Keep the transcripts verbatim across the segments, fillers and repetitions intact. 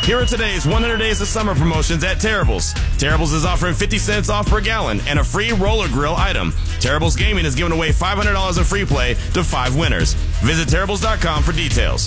Here are today's one hundred Days of Summer promotions at Terrible's. Terrible's is offering fifty cents off per gallon and a free roller grill item. Terrible's Gaming is giving away five hundred dollars in free play to five winners. Visit Terrible's dot com for details.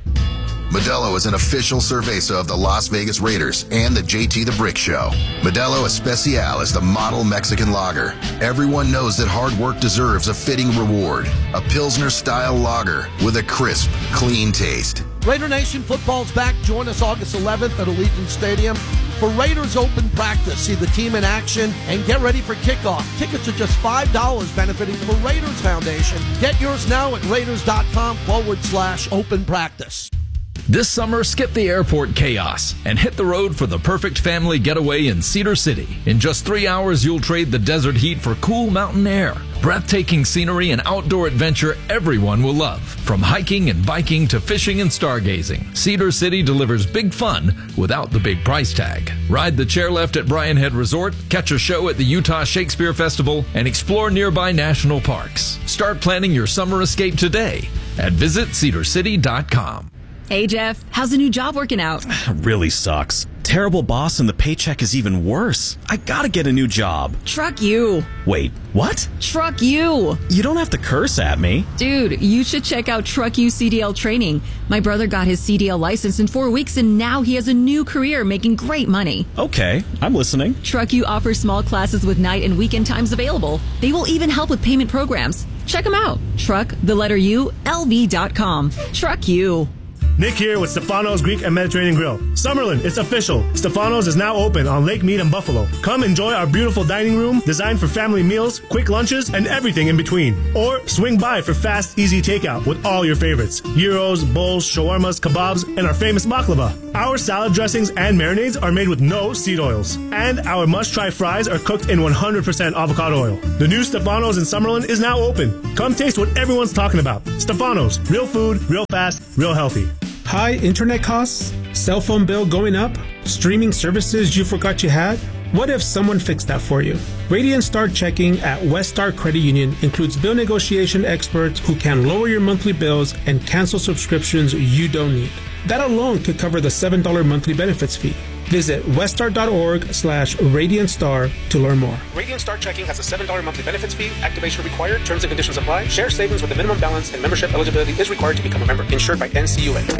Modelo is an official cerveza of the Las Vegas Raiders and the J T the Brick Show. Modelo Especial is the model Mexican lager. Everyone knows that hard work deserves a fitting reward. A Pilsner-style lager with a crisp, clean taste. Raider Nation football's back. Join us August eleventh at Allegiant Stadium for Raiders Open Practice. See the team in action and get ready for kickoff. Tickets are just five dollars, benefiting the Raiders Foundation. Get yours now at Raiders.com forward slash open practice. This summer, skip the airport chaos and hit the road for the perfect family getaway in Cedar City. In just three hours, you'll trade the desert heat for cool mountain air. Breathtaking scenery and outdoor adventure everyone will love. From hiking and biking to fishing and stargazing, Cedar City delivers big fun without the big price tag. Ride the chairlift at Bryan Head Resort, catch a show at the Utah Shakespeare Festival, and explore nearby national parks. Start planning your summer escape today at visit cedar city dot com. Hey, Jeff, how's the new job working out? Really sucks. Terrible boss and the paycheck is even worse. I gotta get a new job. Truck you. Wait, what? Truck you. You don't have to curse at me. Dude, you should check out Truck You C D L training. My brother got his C D L license in four weeks and now he has a new career making great money. Okay, I'm listening. Truck You offers small classes with night and weekend times available. They will even help with payment programs. Check them out. Truck, the letter U, L V dot com. Truck You. Nick here with Stefano's Greek and Mediterranean Grill. Summerlin, it's official. Stefano's is now open on Lake Mead and Buffalo. Come enjoy our beautiful dining room designed for family meals, quick lunches, and everything in between. Or swing by for fast, easy takeout with all your favorites. Gyros, bowls, shawarmas, kebabs, and our famous baklava. Our salad dressings and marinades are made with no seed oils. And our must-try fries are cooked in one hundred percent avocado oil. The new Stefano's in Summerlin is now open. Come taste what everyone's talking about. Stefano's, real food, real fast, real healthy. High internet costs? Cell phone bill going up? Streaming services you forgot you had? What if someone fixed that for you? Radiant Star Checking at West Star Credit Union includes bill negotiation experts who can lower your monthly bills and cancel subscriptions you don't need. That alone could cover the seven dollars monthly benefits fee. Visit weststar.org slash Radiant Star to learn more. Radiant Star Checking has a seven dollars monthly benefits fee. Activation required. Terms and conditions apply. Share savings with a minimum balance and membership eligibility is required to become a member. Insured by N C U A.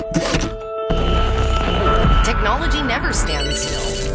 Technology never stands still.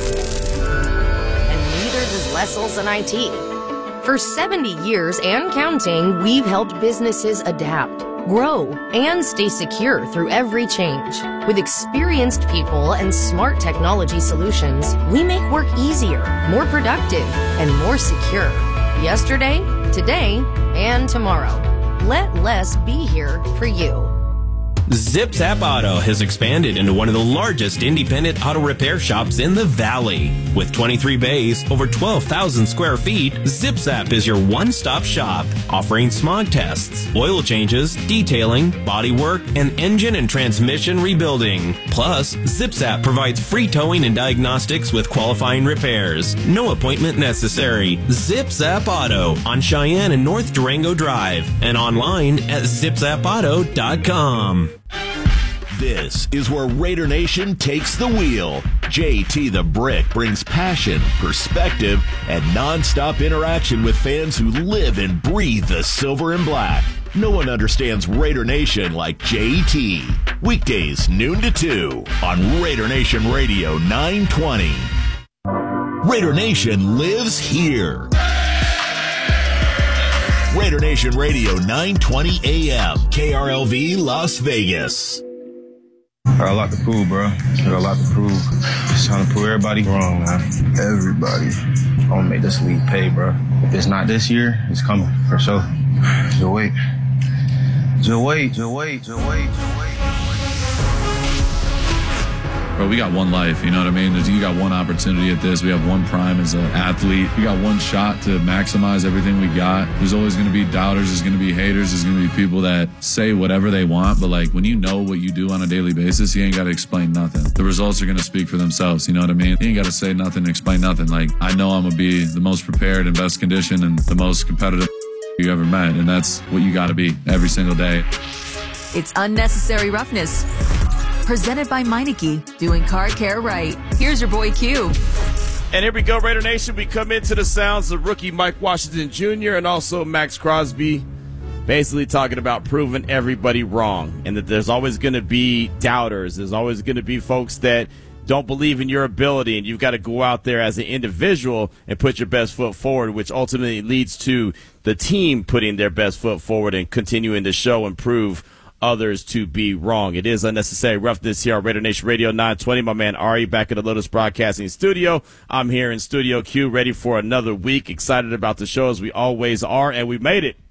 And neither does Lessels and I T. For seventy years and counting, we've helped businesses adapt, grow, and stay secure through every change. With experienced people and smart technology solutions, we make work easier, more productive, and more secure. Yesterday, today, and tomorrow. Let less be here for you. ZipZap Auto has expanded into one of the largest independent auto repair shops in the Valley. With twenty-three bays, over twelve thousand square feet, ZipZap is your one-stop shop, offering smog tests, oil changes, detailing, bodywork, and engine and transmission rebuilding. Plus, ZipZap provides free towing and diagnostics with qualifying repairs. No appointment necessary. ZipZap Auto on Cheyenne and North Durango Drive and online at zip zap auto dot com. This is where Raider Nation takes the wheel. J T the Brick brings passion, perspective, and nonstop interaction with fans who live and breathe the silver and black. No one understands Raider Nation like J T. Weekdays, noon to two on Raider Nation Radio nine twenty. Raider Nation lives here. Raider Nation Radio nine twenty A M, K R L V Las Vegas. I got a lot to prove, bro. I got a lot to prove. Just trying to prove everybody wrong, man. Everybody. I'm gonna make this league pay, bro. If it's not this year, it's coming, for sure. Just wait. Just wait, just wait, just wait, just wait. Bro, we got one life, you know what I mean? You got one opportunity at this. We have one prime as an athlete. We got one shot to maximize everything we got. There's always going to be doubters. There's going to be haters. There's going to be people that say whatever they want. But, like, when you know what you do on a daily basis, you ain't got to explain nothing. The results are going to speak for themselves, you know what I mean? You ain't got to say nothing and explain nothing. Like, I know I'm going to be the most prepared and best conditioned and the most competitive you ever met. And that's what you got to be every single day. It's unnecessary roughness. Presented by Meineke, doing car care right. Here's your boy Q. And here we go, Raider Nation. We come into the sounds of rookie Mike Washington Junior and also Max Crosby basically talking about proving everybody wrong and that there's always going to be doubters. There's always going to be folks that don't believe in your ability, and you've got to go out there as an individual and put your best foot forward, which ultimately leads to the team putting their best foot forward and continuing to show and prove others to be wrong. It is Unnecessary Roughness here on Raider Nation Radio nine twenty. My man Ari back at the Lotus Broadcasting Studio. I'm here in Studio Q, ready for another week. Excited about the show as we always are, and we made it.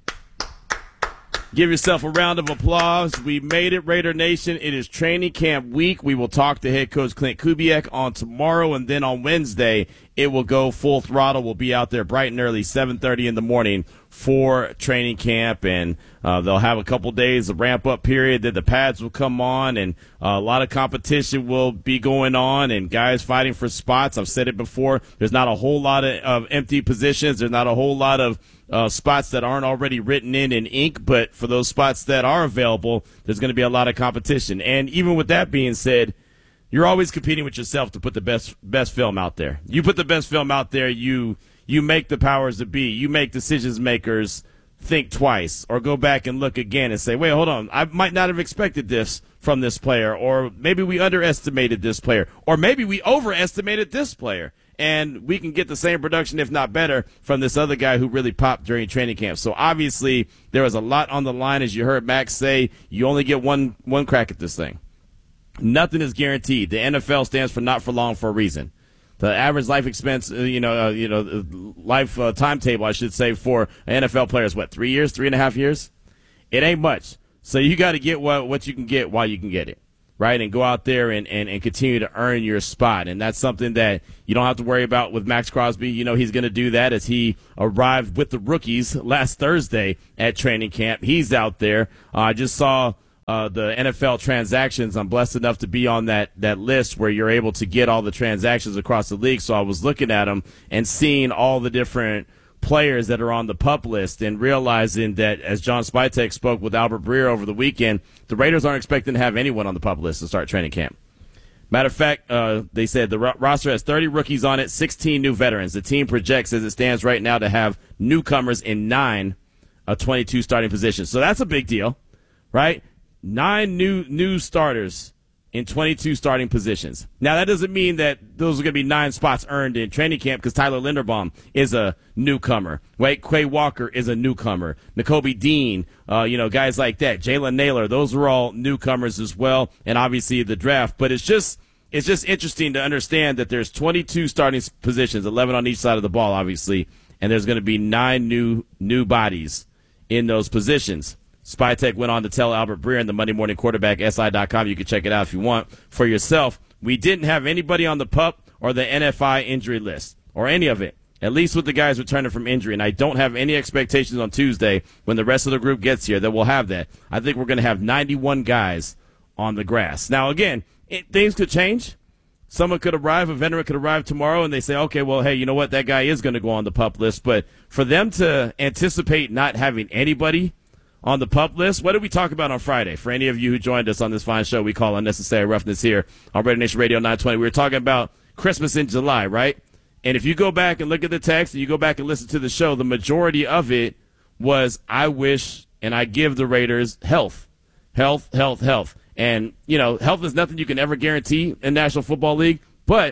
Give yourself a round of applause. We made it, Raider Nation. It is training camp week. We will talk to head coach Clint Kubiak on tomorrow, and then on Wednesday it will go full throttle. We'll be out there bright and early, seven thirty in the morning for training camp, and uh, they'll have a couple days of ramp-up period. Then the pads will come on, and uh, a lot of competition will be going on, and guys fighting for spots. I've said it before. There's not a whole lot of, of empty positions. There's not a whole lot of Uh, spots that aren't already written in in ink, but for those spots that are available, there's going to be a lot of competition. And even with that being said, you're always competing with yourself to put the best best film out there. You put the best film out there, you you make the powers that be, you make decisions makers think twice or go back and look again and say, wait, hold on, I might not have expected this from this player, or maybe we underestimated this player, or maybe we overestimated this player. And we can get the same production, if not better, from this other guy who really popped during training camp. So obviously there was a lot on the line, as you heard Max say. You only get one one crack at this thing. Nothing is guaranteed. The N F L stands for not for long for a reason. The average life expense, uh, you know, uh, you know, life uh, timetable, I should say, for an N F L player is what, three years, three and a half years? It ain't much. So you got to get what what you can get while you can get it. Right, and go out there and, and, and continue to earn your spot. And that's something that you don't have to worry about with Max Crosby. You know he's going to do that as he arrived with the rookies last Thursday at training camp. He's out there. Uh, I just saw uh, the N F L transactions. I'm blessed enough to be on that, that list where you're able to get all the transactions across the league. So I was looking at them and seeing all the different players that are on the PUP list and realizing that, as John Spytek spoke with Albert Breer over the weekend, the Raiders aren't expecting to have anyone on the PUP list to start training camp. Matter of fact, uh, they said the ro- roster has thirty rookies on it, sixteen new veterans. The team projects, as it stands right now, to have newcomers in nine of twenty-two starting positions. So that's a big deal, right? Nine new new starters in twenty-two starting positions. Now, that doesn't mean that those are going to be nine spots earned in training camp, because Tyler Linderbaum is a newcomer. Wait, Quay Walker is a newcomer. Nakobe Dean, uh, you know, guys like that. Jalen Naylor, those are all newcomers as well, and obviously the draft. But it's just it's just interesting to understand that there's twenty-two starting positions, eleven on each side of the ball, obviously, and there's going to be nine new new bodies in those positions. Spytek went on to tell Albert Breer in the Monday Morning Quarterback, S I dot com. You can check it out if you want for yourself. We didn't have anybody on the PUP or the N F I injury list or any of it, at least with the guys returning from injury. And I don't have any expectations on Tuesday when the rest of the group gets here that we'll have that. I think we're going to have ninety-one guys on the grass. Now, again, it, things could change. Someone could arrive, a veteran could arrive tomorrow, and they say, okay, well, hey, you know what? That guy is going to go on the PUP list. But for them to anticipate not having anybody on the PUP list, what did we talk about on Friday? For any of you who joined us on this fine show we call Unnecessary Roughness here on Raider Nation Radio nine twenty, we were talking about Christmas in July, right? And if you go back and look at the text and you go back and listen to the show, the majority of it was, I wish and I give the Raiders health, health, health, health. And, you know, health is nothing you can ever guarantee in National Football League, but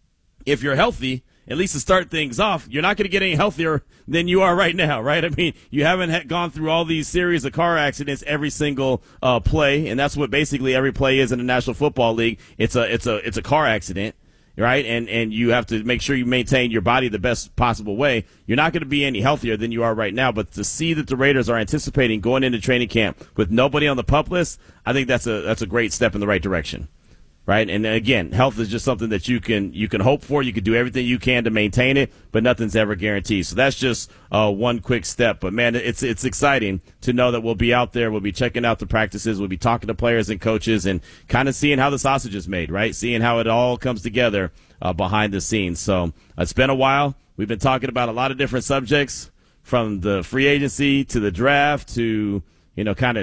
if you're healthy, at least to start things off, you're not going to get any healthier than you are right now, right? I mean, you haven't ha- gone through all these series of car accidents every single uh, play, and that's what basically every play is in the National Football League. It's a it's a it's a car accident, right? And and you have to make sure you maintain your body the best possible way. You're not going to be any healthier than you are right now, but to see that the Raiders are anticipating going into training camp with nobody on the PUP list, I think that's a that's a great step in the right direction. Right, and again, health is just something that you can you can hope for. You can do everything you can to maintain it, but nothing's ever guaranteed. So that's just uh, one quick step. But man, it's it's exciting to know that we'll be out there. We'll be checking out the practices. We'll be talking to players and coaches, and kind of seeing how the sausage is made. Right, seeing how it all comes together uh, behind the scenes. So it's been a while. We've been talking about a lot of different subjects, from the free agency to the draft to, you know, kind of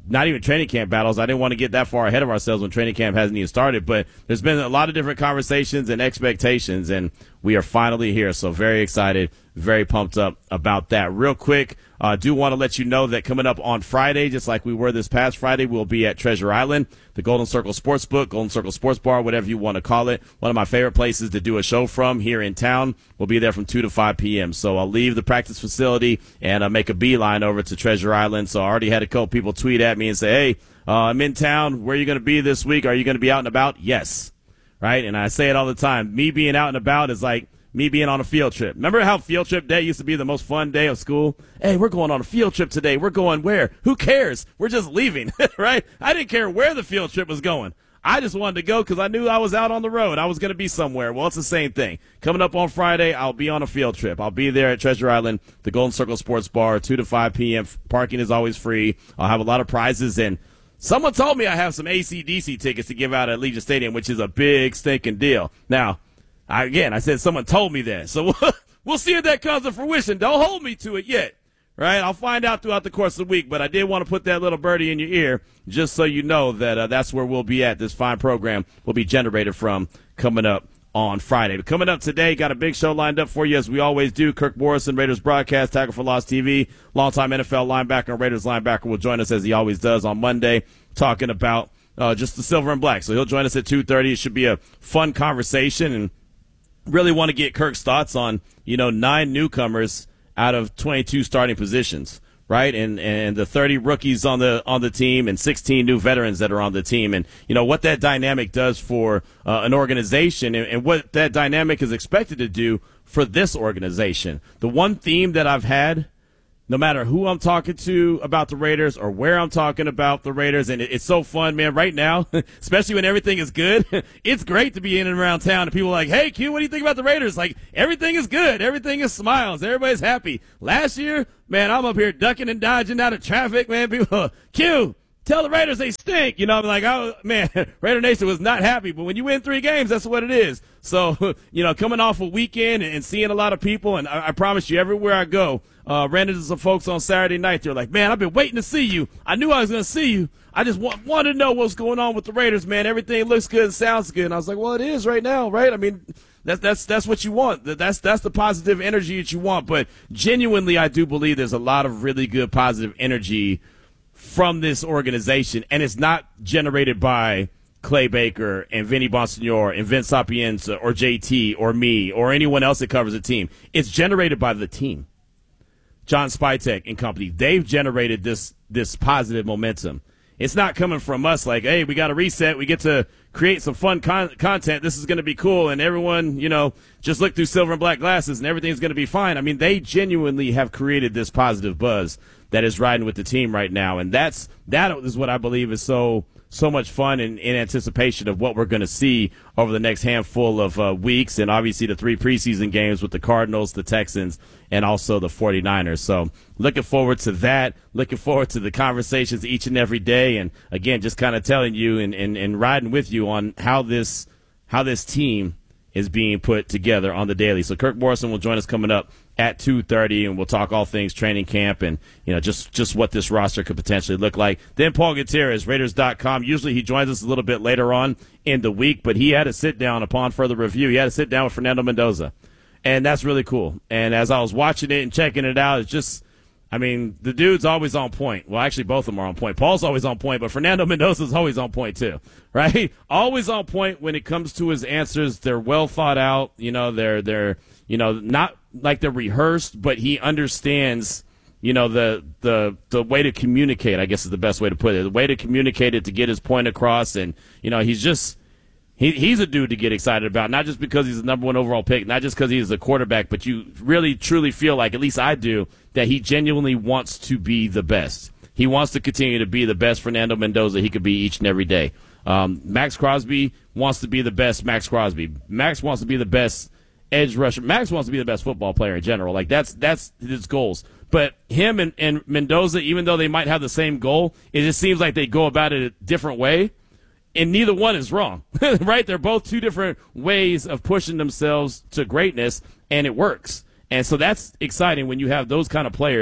not even training camp battles. I didn't want to get that far ahead of ourselves when training camp hasn't even started, but there's been a lot of different conversations and expectations, and we are finally here. So very excited, very pumped up about that. Real quick, I uh, do want to let you know that coming up on Friday, just like we were this past Friday, we'll be at Treasure Island, the Golden Circle Sportsbook, Golden Circle Sports Bar, whatever you want to call it. One of my favorite places to do a show from here in town. We'll be there from two to five p.m. So I'll leave the practice facility and uh, make a beeline over to Treasure Island. So I already had a couple people tweet at me and say, hey, uh, I'm in town. Where are you going to be this week? Are you going to be out and about? Yes. Right? And I say it all the time. Me being out and about is like me being on a field trip. Remember how field trip day used to be the most fun day of school? Hey, we're going on a field trip today. We're going where? Who cares? We're just leaving, right? I didn't care where the field trip was going. I just wanted to go because I knew I was out on the road. I was going to be somewhere. Well, it's the same thing. Coming up on Friday, I'll be on a field trip. I'll be there at Treasure Island, the Golden Circle Sports Bar, two to five p.m. Parking is always free. I'll have a lot of prizes, and someone told me I have some A C D C tickets to give out at Allegiant Stadium, which is a big stinking deal. Now, I, again, I said someone told me that. So we'll, we'll see if that comes to fruition. Don't hold me to it yet, right? I'll find out throughout the course of the week, but I did want to put that little birdie in your ear just so you know that uh, that's where we'll be at. This fine program will be generated from coming up on Friday. But coming up today, got a big show lined up for you as we always do. Kirk Morrison, Raiders broadcast, Tackle for Loss T V, longtime N F L linebacker and Raiders linebacker will join us as he always does on Monday, talking about uh, just the silver and black. So he'll join us at two thirty. It should be a fun conversation, and really want to get Kirk's thoughts on, you know, nine newcomers out of twenty-two starting positions, right? And and the thirty rookies on the on the team and sixteen new veterans that are on the team, and you know what that dynamic does for uh, an organization, and, and what that dynamic is expected to do for this organization. The one theme that I've had, no matter who I'm talking to about the Raiders or where I'm talking about the Raiders, and it's so fun, man, right now, especially when everything is good, it's great to be in and around town, and people are like, hey, Q, what do you think about the Raiders? Like, everything is good. Everything is smiles. Everybody's happy. Last year, man, I'm up here ducking and dodging out of traffic, man. People, Q, tell the Raiders they stink. You know, I'm like, oh, man, Raider Nation was not happy. But when you win three games, that's what it is. So, you know, coming off a weekend and seeing a lot of people, and I, I promise you, everywhere I go, uh, ran into some folks on Saturday night. They're like, man, I've been waiting to see you. I knew I was going to see you. I just want, wanted to know what's going on with the Raiders, man. Everything looks good and sounds good. And I was like, well, it is right now, right? I mean, that's that's that's what you want. That's that's the positive energy that you want. But genuinely, I do believe there's a lot of really good positive energy from this organization, and it's not generated by Clay Baker and Vinny Bonsignore and Vince Sapienza or J T or me or anyone else that covers the team. It's generated by the team. John Spytek and company, they've generated this this positive momentum. It's not coming from us like, hey, we got to reset. We get to create some fun con- content. This is going to be cool. And everyone, you know, just look through silver and black glasses and everything's going to be fine. I mean, they genuinely have created this positive buzz that is riding with the team right now. And that's that is what I believe is so so much fun and in anticipation of what we're going to see over the next handful of uh, weeks, and obviously the three preseason games with the Cardinals, the Texans, and also the forty-niners. So looking forward to that, looking forward to the conversations each and every day, and again, just kind of telling you and, and, and riding with you on how this how this team is being put together on the daily. So Kirk Morrison will join us coming up at two thirty, and we'll talk all things training camp and, you know, just, just what this roster could potentially look like. Then Paul Gutierrez, Raiders dot com. Usually he joins us a little bit later on in the week, but he had to sit down upon further review. He had to sit down with Fernando Mendoza, and that's really cool. And as I was watching it and checking it out, it's just, I mean, the dude's always on point. Well, actually, both of them are on point. Paul's always on point, but Fernando Mendoza's always on point too, right? Always on point when it comes to his answers. They're well thought out. You know, they're they're you know not like they're rehearsed, but he understands, you know, the the the way to communicate, I guess is the best way to put it. The way to communicate it to get his point across, and you know, he's just. He, he's a dude to get excited about, not just because he's the number one overall pick, not just because he's a quarterback, but you really, truly feel like, at least I do, that he genuinely wants to be the best. He wants to continue to be the best Fernando Mendoza he could be each and every day. Um, Max Crosby wants to be the best Max Crosby. Max wants to be the best edge rusher. Max wants to be the best football player in general. Like, that's that's his goals. But him and, and Mendoza, even though they might have the same goal, it just seems like they go about it a different way. And neither one is wrong, right? They're both two different ways of pushing themselves to greatness, and it works. And so that's exciting when you have those kind of players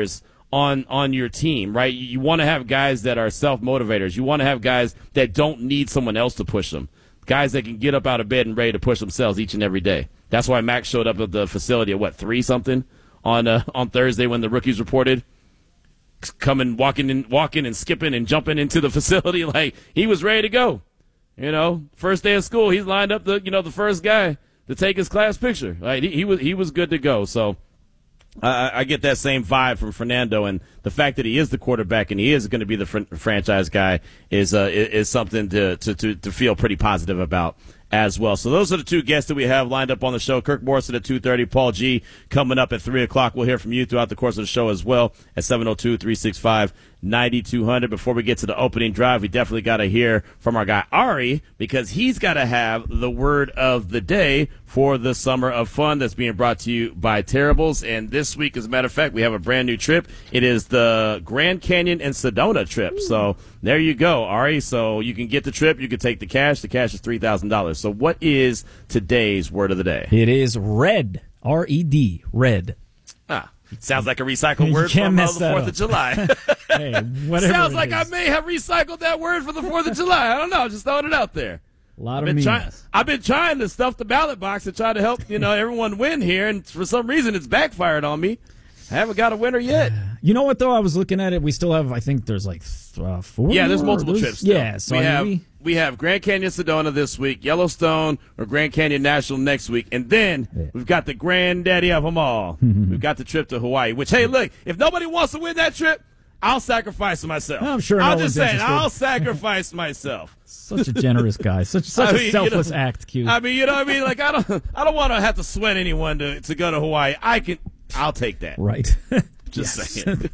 on on your team, right? You, you want to have guys that are self-motivators. You want to have guys that don't need someone else to push them, guys that can get up out of bed and ready to push themselves each and every day. That's why Max showed up at the facility at, what, three something on uh, on Thursday when the rookies reported, coming, walking, in, walking and skipping and jumping into the facility like he was ready to go. You know, first day of school, he's lined up the you know the first guy to take his class picture. Like he, he was he was good to go. So I, I get that same vibe from Fernando, and the fact that he is the quarterback and he is going to be the fr- franchise guy is uh, is something to, to to to feel pretty positive about as well. So those are the two guests that we have lined up on the show. Kirk Morrison at two thirty, Paul G coming up at three o'clock. We'll hear from you throughout the course of the show as well at seven oh two, three six five, nine two hundred. Before we get to the opening drive, we definitely got to hear from our guy Ari, because he's got to have the word of the day for the Summer of Fun that's being brought to you by Terribles. And this week, as a matter of fact, we have a brand new trip. It is the Grand Canyon and Sedona trip. So there you go, Ari. So you can get the trip. You can take the cash. The cash is three thousand dollars. So what is today's word of the day? It is red. R E D. Red. Ah, sounds like a recycled word from uh, the fourth of July. Hey, whatever. Sounds like I may have recycled that word for the fourth of July. I don't know. Just throwing it out there. A lot I've of been, memes. try- I've been trying to stuff the ballot box and try to help, you know, everyone win here, and for some reason it's backfired on me. I haven't got a winner yet. You know what, though? I was looking at it. We still have, I think there's like uh, four. Yeah, there's multiple there's, trips still. Yeah, so we I mean, have we, we have Grand Canyon Sedona this week, Yellowstone or Grand Canyon National next week, and then yeah. we've got the granddaddy of them all. We've got the trip to Hawaii, which, hey, look, if nobody wants to win that trip, I'll sacrifice myself. I'm sure. I'll no just one's say, interested. I'll sacrifice myself. Such a generous guy. Such such I mean, a selfless you know, act, Q. I mean, you know what I mean? Like, I don't, I don't want to have to sweat anyone to to go to Hawaii. I can, I'll take that. Right. Just saying.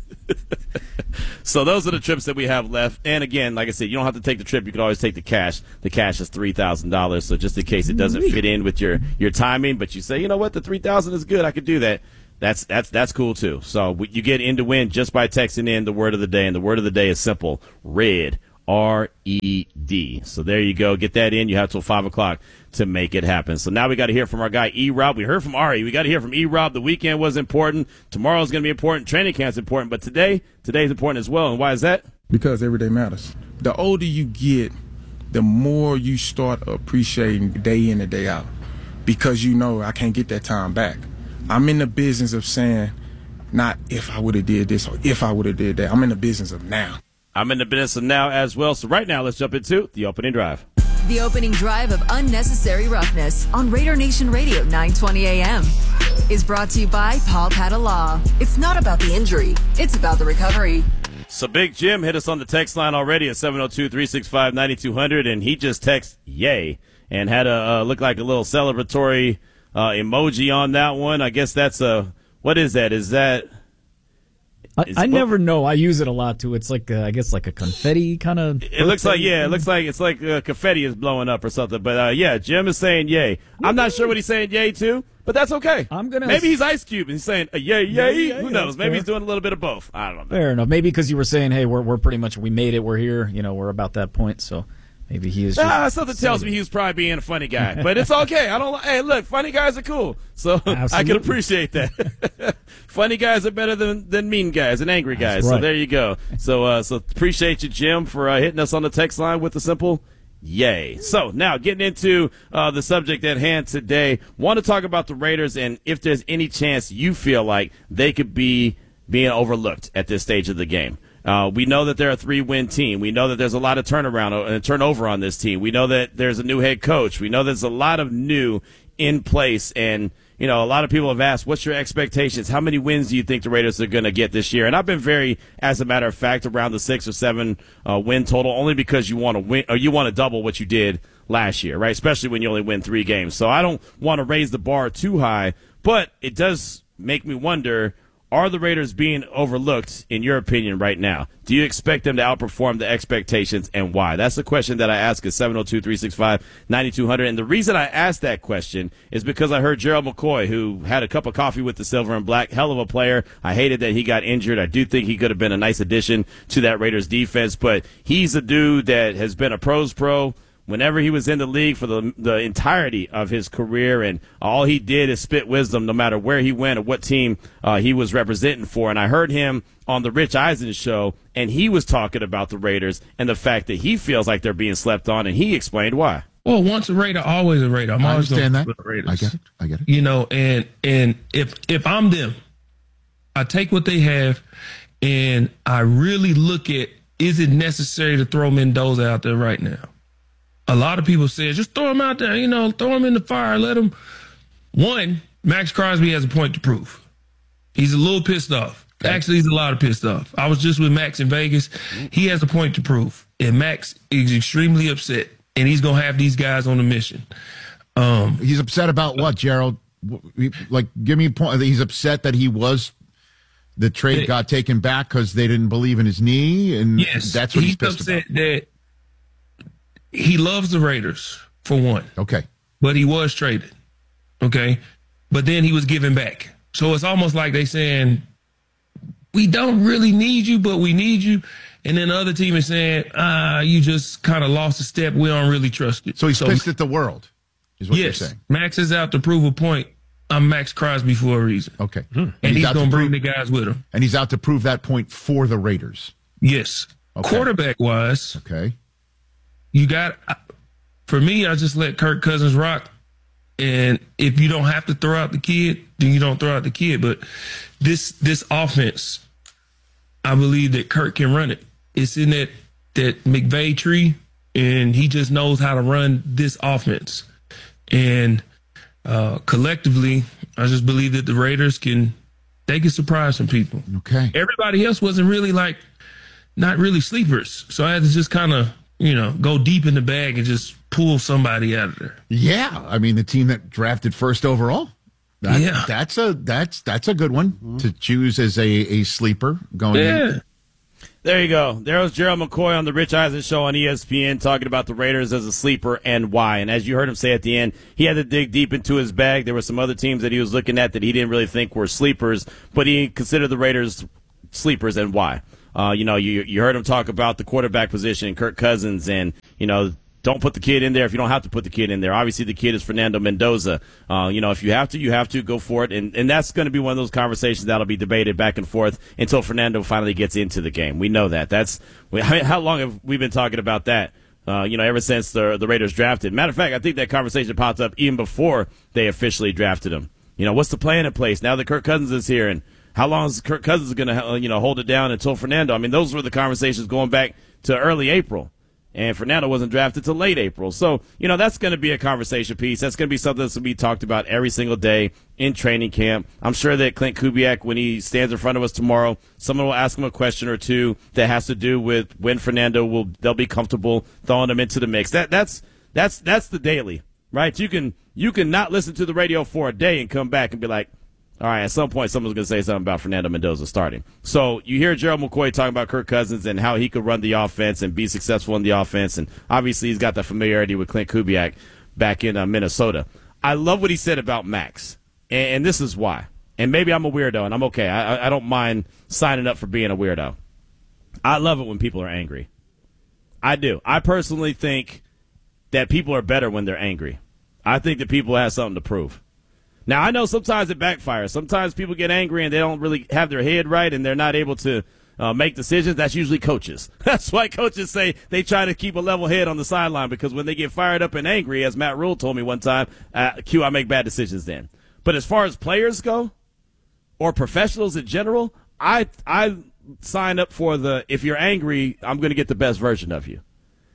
So those are the trips that we have left. And again, like I said, you don't have to take the trip. You can always take the cash. The cash is three thousand dollars. So just in case it doesn't fit in with your, your timing, but you say, you know what, the three thousand dollars is good. I could do that. That's that's that's cool too. So you get in to win just by texting in the word of the day, and the word of the day is simple: red, R E D. So there you go. Get that in. You have till five o'clock to make it happen. So now we got to hear from our guy E-Rob. We heard from Ari. We got to hear from E-Rob. The weekend was important. Tomorrow's going to be important. Training camp's important. But today, today's important as well. And why is that? Because every day matters. The older you get, the more you start appreciating day in and day out. Because you know I can't get that time back. I'm in the business of saying, not if I would have did this or if I would have did that. I'm in the business of now. I'm in the business of now as well. So right now, let's jump into the opening drive. The opening drive of Unnecessary Roughness on Raider Nation Radio nine twenty A M is brought to you by Paul Pata Law. It's not about the injury, it's about the recovery. So Big Jim hit us on the text line already at seven oh two, three six five, nine two hundred, and he just texted yay and had a uh, look like a little celebratory uh, emoji on that one. I guess that's a, what is that? Is that... I, I never know. I use it a lot too. It's like a, I guess like a confetti kind of. It looks like yeah. It looks like it's like uh, confetti is blowing up or something. But uh, yeah, Jim is saying yay. I'm not sure what he's saying yay to, but that's okay. I'm gonna maybe he's Ice Cube and he's saying a yay yay. Yeah, yeah, Who yeah, knows? Maybe fair. he's doing a little bit of both. I don't know. Fair enough. Maybe because you were saying, hey, we're we're pretty much we made it. We're here. You know, we're about that point. So maybe he is. Ah, something tells me he was probably being a funny guy, but it's okay. I don't. Hey, look, funny guys are cool, so Absolutely. I can appreciate that. Funny guys are better than, than mean guys and angry guys. Right. So there you go. So uh, so appreciate you, Jim, for uh, hitting us on the text line with the simple yay. So now getting into uh, the subject at hand today, want to talk about the Raiders and if there's any chance you feel like they could be being overlooked at this stage of the game. Uh, we know that they're a three-win team. We know that there's a lot of turnaround and turnover on this team. We know that there's a new head coach. We know there's a lot of new in place. And, you know, a lot of people have asked, what's your expectations? How many wins do you think the Raiders are going to get this year? And I've been very, as a matter of fact, around the six or seven uh, win total, only because you want to win or you want to double what you did last year, right? Especially when you only win three games. So I don't want to raise the bar too high, but it does make me wonder, are the Raiders being overlooked, in your opinion, right now? Do you expect them to outperform the expectations, and why? That's the question that I ask at seven oh two, three six five, nine two hundred. And the reason I asked that question is because I heard Gerald McCoy, who had a cup of coffee with the Silver and Black, hell of a player. I hated that he got injured. I do think he could have been a nice addition to that Raiders defense, but he's a dude that has been a pros pro, whenever he was in the league for the the entirety of his career, and all he did is spit wisdom no matter where he went or what team uh, he was representing for. And I heard him on the Rich Eisen show, and he was talking about the Raiders and the fact that he feels like they're being slept on, and he explained why. Well, once a Raider, always a Raider. I'm I always understand that. Raiders. I get it. I get it. You know, and and if if I'm them, I take what they have, and I really look at, is it necessary to throw Mendoza out there right now? A lot of people say, just throw him out there, you know, throw him in the fire, let him. One, Max Crosby has a point to prove. He's a little pissed off. Okay. Actually, he's a lot of pissed off. I was just with Max in Vegas. He has a point to prove. And Max is extremely upset, and he's going to have these guys on a mission. Um, he's upset about what, Gerald? Like, give me a point. He's upset that he was, the trade it, got taken back because they didn't believe in his knee, and yes, that's what he's, he's pissed upset about. That he loves the Raiders, for one. Okay. But he was traded. Okay. But then he was given back. So it's almost like they saying, we don't really need you, but we need you. And then the other team is saying, ah, you just kind of lost a step. We don't really trust you. So he's so, pissed at the world, is what yes, you're saying. Max is out to prove a point. I'm Max Crosby for a reason. Okay. Hmm. And, and he's, he's going to bring the guys with him. And he's out to prove that point for the Raiders. Yes. Okay. Quarterback-wise. Okay. You got, for me, I just let Kirk Cousins rock. And if you don't have to throw out the kid, then you don't throw out the kid. But this this offense, I believe that Kirk can run it. It's in that, that McVay tree, and he just knows how to run this offense. And uh, collectively, I just believe that the Raiders can, they can surprise some people. Okay. Everybody else wasn't really like, not really sleepers. So I had to just kind of, you know, go deep in the bag and just pull somebody out of there. Yeah, I mean the team that drafted first overall. That, yeah, that's a that's that's a good one mm-hmm. to choose as a, a sleeper going yeah. in. There you go. There was Gerald McCoy on the Rich Eisen show on E S P N talking about the Raiders as a sleeper and why. And as you heard him say at the end, he had to dig deep into his bag. There were some other teams that he was looking at that he didn't really think were sleepers, but he considered the Raiders sleepers and why. Uh, you know, you you heard him talk about the quarterback position, Kirk Cousins, and, you know, don't put the kid in there if you don't have to put the kid in there. Obviously, the kid is Fernando Mendoza. Uh, you know, if you have to, you have to go for it. And, and that's going to be one of those conversations that'll be debated back and forth until Fernando finally gets into the game. We know that. That's how long have we been talking about that? Uh, you know, ever since the the Raiders drafted. Matter of fact, I think that conversation popped up even before they officially drafted him. You know, what's the plan in place now that Kirk Cousins is here, and how long is Kirk Cousins going to, you know, hold it down until Fernando? I mean, those were the conversations going back to early April. And Fernando wasn't drafted till late April. So, you know, that's going to be a conversation piece. That's going to be something that's going to be talked about every single day in training camp. I'm sure that Clint Kubiak, when he stands in front of us tomorrow, someone will ask him a question or two that has to do with when Fernando will, they'll be comfortable throwing him into the mix. That, that's, that's, that's the daily, right? You can, you can not listen to the radio for a day and come back and be like, all right, at some point someone's going to say something about Fernando Mendoza starting. So you hear Gerald McCoy talking about Kirk Cousins and how he could run the offense and be successful in the offense. And obviously he's got that familiarity with Clint Kubiak back in uh, Minnesota. I love what he said about Max, and, and this is why. And maybe I'm a weirdo, and I'm okay. I, I don't mind signing up for being a weirdo. I love it when people are angry. I do. I personally think that people are better when they're angry. I think that people have something to prove. Now, I know sometimes it backfires. Sometimes people get angry and they don't really have their head right and they're not able to uh, make decisions. That's usually coaches. That's why coaches say they try to keep a level head on the sideline, because when they get fired up and angry, as Matt Rule told me one time, uh, Q, I make bad decisions then. But as far as players go, or professionals in general, I I sign up for the, if you're angry, I'm going to get the best version of you.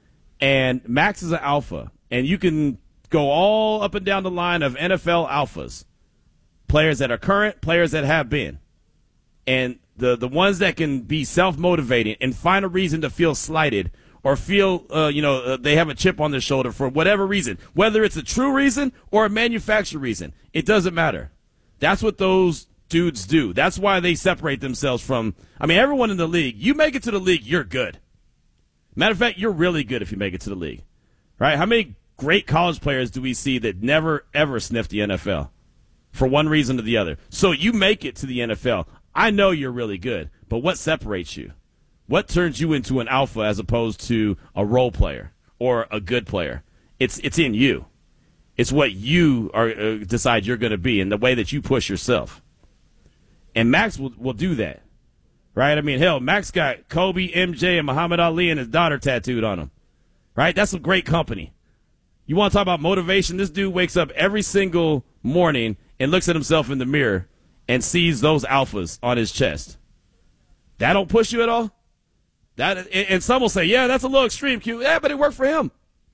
And Max is an alpha, and you can go all up and down the line of N F L alphas, players that are current, players that have been. And the, the ones that can be self-motivating and find a reason to feel slighted or feel, uh, you know, uh, they have a chip on their shoulder for whatever reason, whether it's a true reason or a manufactured reason, it doesn't matter. That's what those dudes do. That's why they separate themselves from, I mean, everyone in the league. You make it to the league, you're good. Matter of fact, you're really good if you make it to the league, right? How many great college players do we see that never, ever sniffed the N F L for one reason or the other? So you make it to the N F L. I know you're really good, but what separates you? What turns you into an alpha as opposed to a role player or a good player. It's it's in you. It's what you are uh, decide you're going to be and the way that you push yourself. And Max will, will do that, right? I mean, hell, Max got Kobe, M J, and Muhammad Ali and his daughter tattooed on him, right? That's some great company. You want to talk about motivation? This dude wakes up every single morning and looks at himself in the mirror and sees those alphas on his chest. That don't push you at all? That and some will say, yeah, that's a little extreme, Q. Yeah, but it worked for him,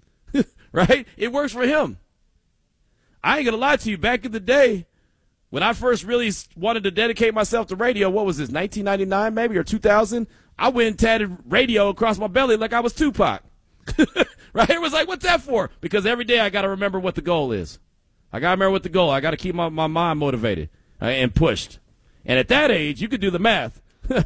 right? It works for him. I ain't going to lie to you. Back in the day, when I first really wanted to dedicate myself to radio, what was this, nineteen ninety-nine maybe or two thousand? I went and tatted radio across my belly like I was Tupac. Right? It was like, what's that for? Because every day I got to remember what the goal is. I got to remember what the goal is. I got to keep my, my mind motivated uh, and pushed. And at that age, you could do the math.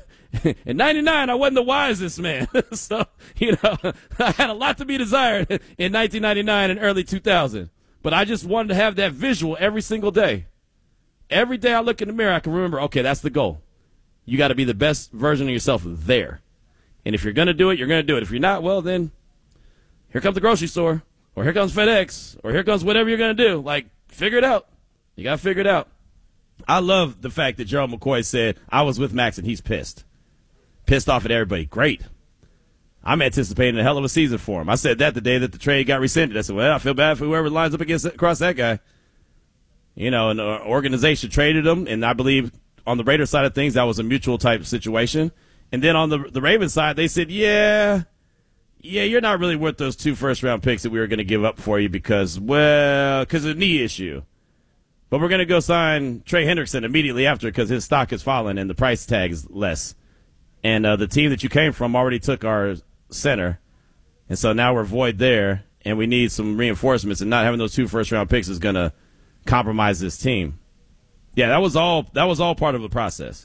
In ninety-nine, I wasn't the wisest man. So, you know, I had a lot to be desired in nineteen ninety-nine and early two thousand. But I just wanted to have that visual every single day. Every day I look in the mirror, I can remember, okay, that's the goal. You got to be the best version of yourself there. And if you're going to do it, you're going to do it. If you're not, well, then here comes the grocery store, or here comes FedEx, or here comes whatever you're going to do. Like, figure it out. You got to figure it out. I love the fact that Gerald McCoy said, I was with Max and he's pissed. Pissed off at everybody. Great. I'm anticipating a hell of a season for him. I said that the day that the trade got rescinded. I said, well, I feel bad for whoever lines up against across that guy. You know, an organization traded him, and I believe on the Raiders side of things, that was a mutual type situation. And then on the the Ravens side, they said, yeah, yeah, you're not really worth those two first-round picks that we were going to give up for you because, well, because of a knee issue. But we're going to go sign Trey Hendrickson immediately after because his stock has fallen and the price tag is less. And uh, the team that you came from already took our center, and so now we're void there, and we need some reinforcements, and not having those two first-round picks is going to compromise this team. Yeah, that was all that was all part of the process.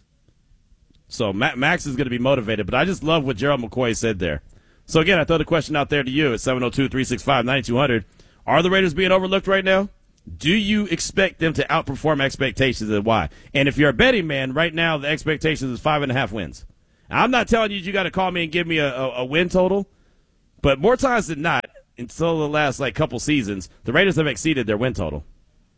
So Max is going to be motivated, but I just love what Gerald McCoy said there. So, again, I throw the question out there to you at seven oh two, three six five, nine two hundred. Are the Raiders being overlooked right now? Do you expect them to outperform expectations, and why? And if you're a betting man, right now the expectations is five and a half wins. I'm not telling you you got to call me and give me a, a, a win total, but more times than not, until the last like couple seasons, the Raiders have exceeded their win total.